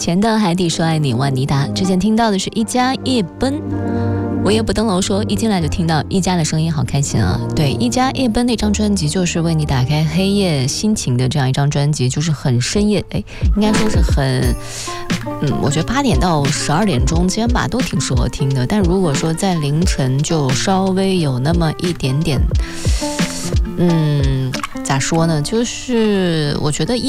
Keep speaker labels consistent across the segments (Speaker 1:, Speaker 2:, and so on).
Speaker 1: 前的海底说爱你万妮达，之前听到的是一家夜奔。我也不登楼说一进来就听到一家的声音，好开心啊！对，一家夜奔那张专辑就是为你打开黑夜心情的这样一张专辑，就是很深夜，应该说是很我觉得8点到12点中间吧都挺适合听的，但如果说在凌晨就稍微有那么一点点咋说呢，就是我觉得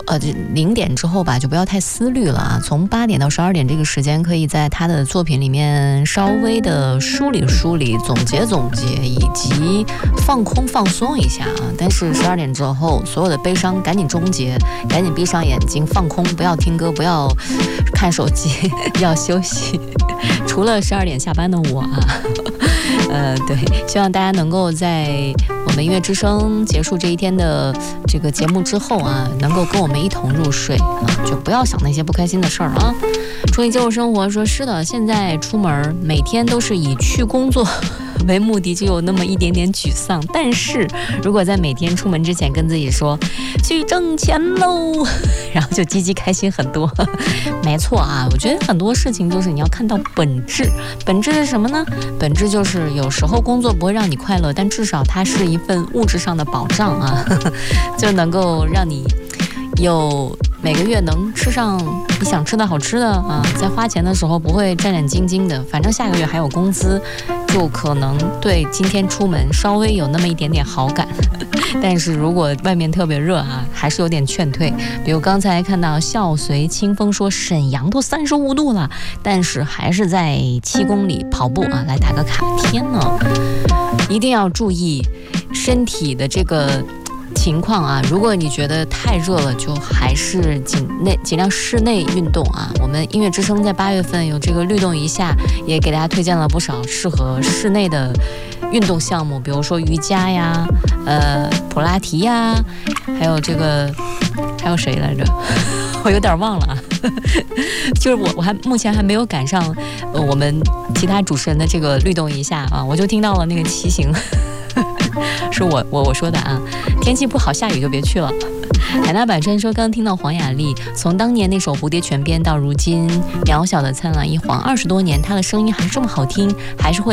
Speaker 1: 0点之后吧就不要太思虑了啊。从8点到12点这个时间，可以在他的作品里面稍微的梳理梳理，总结总结，以及放空放松一下啊。但是12点之后，所有的悲伤赶紧终结，赶紧闭上眼睛放空，不要听歌，不要看手机，要休息。除了12点下班的我啊，对，希望大家能够在我们音乐之声结束这一天的这个节目之后啊，能够跟我们一同入睡啊，就不要想那些不开心的事儿啊。注意接受生活说是的，现在出门每天都是以去工作为目的，就有那么一点点沮丧。但是如果在每天出门之前跟自己说去挣钱喽，然后就积极开心很多。没错啊，我觉得很多事情就是你要看到本质。本质是什么呢？本质就是有时候工作不会让你快乐，但至少它是一份物质上的保障啊，就能够让你有每个月能吃上你想吃的好吃的啊，在花钱的时候不会战战兢兢的，反正下个月还有工资，就可能对今天出门稍微有那么一点点好感。但是如果外面特别热啊，还是有点劝退。比如刚才看到笑随清风说沈阳都35度了，但是还是在7公里跑步啊，来打个卡。天哪，一定要注意身体的这个情况啊，如果你觉得太热了，就还是尽量室内运动啊。我们音乐之声在8月份有这个律动一下，也给大家推荐了不少适合室内的运动项目，比如说瑜伽呀，普拉提呀，还有还有谁来着？我有点忘了啊。就是我目前还没有赶上我们其他主持人的这个律动一下啊，我就听到了那个骑行。是我说的啊，天气不好下雨就别去了。海纳百川说，刚听到黄雅莉从当年那首《蝴蝶泉边》到如今渺小的灿烂一晃，20多年，她的声音还是这么好听，还是会